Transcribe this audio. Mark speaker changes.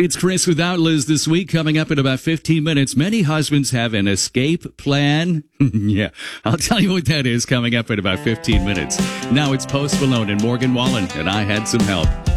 Speaker 1: It's Chris without Liz this week. Coming up in about 15 minutes, many husbands have an escape plan. Yeah, I'll tell you what that is coming up in about 15 minutes. Now it's Post Malone and Morgan Wallen, and I Had Some Help.